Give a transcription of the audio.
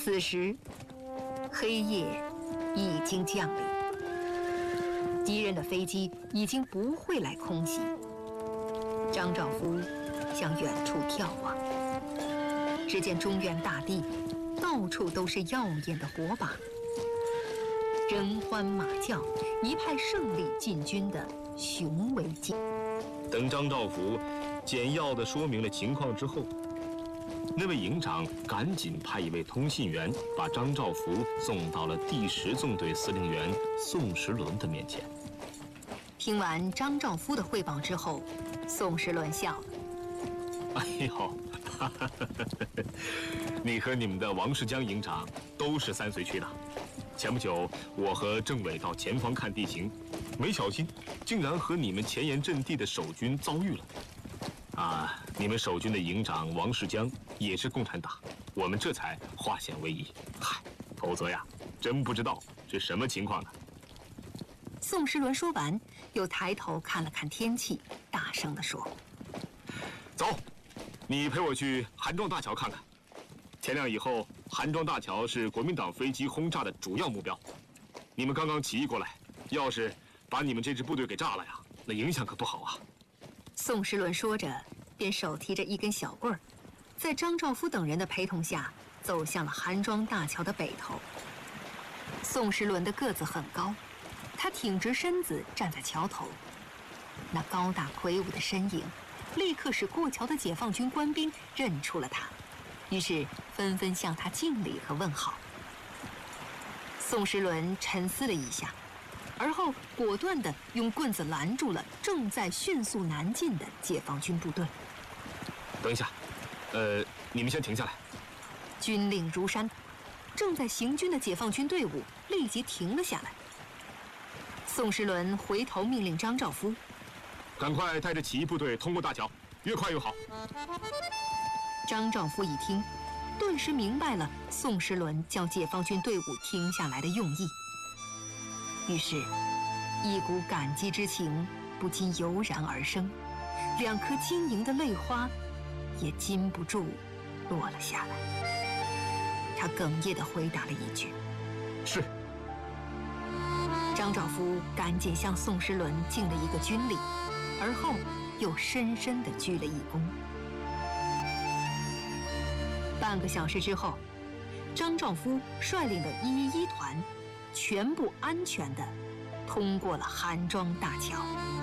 此时，黑夜已经降临，敌人的飞机已经不会来空袭。张兆夫向远处眺望，只见中原大地到处都是耀眼的火把，人欢马叫，一派胜利进军的雄伟景。 等张兆福简要地说明了情况之后，那位营长赶紧派一位通信员把张兆福送到了第10纵队司令员宋时轮的面前。 听完张兆夫的汇报之后，宋时轮笑了：“ 哎呦，你和你们的王世江营长都是3随区的。前不久，我和政委到前方看地形，没小心，竟然和你们前沿阵地的守军遭遇了。你们守军的营长王世江也是共产党，我们这才化险为夷。嗨，否则呀，真不知道是什么情况呢。” 宋时轮说完，又抬头看了看天气，大声地说：“ 走，你陪我去韩庄大桥看看。天亮以后，韩庄大桥是国民党飞机轰炸的主要目标。你们刚刚起义过来，要是把你们这支部队给炸了呀，那影响可不好啊。” 宋时轮说着，便手提着一根小棍儿，在张兆夫等人的陪同下，走向了韩庄大桥的北头。宋时轮的个子很高，他挺直身子站在桥头，那高大魁梧的身影，立刻使过桥的解放军官兵认出了他，于是纷纷向他敬礼和问好。宋时轮沉思了一下，而后果断地用棍子拦住了正在迅速南进的解放军部队。 等一下，你们先停下来。 军令如山，正在行军的解放军队伍立即停了下来。宋时轮回头命令张兆夫：“ 赶快带着起义部队通过大桥，越快越好。” 张兆夫一听，顿时明白了宋时轮叫解放军队伍停下来的用意，于是，一股感激之情不禁油然而生，2颗晶莹的泪花也禁不住落了下来。他哽咽地回答了一句：“ 是。” 张兆夫赶紧向宋时轮敬了一个军礼，而后又深深地鞠了一躬。半个小时之后，张兆夫率领的111团全部安全地通过了韩庄大桥。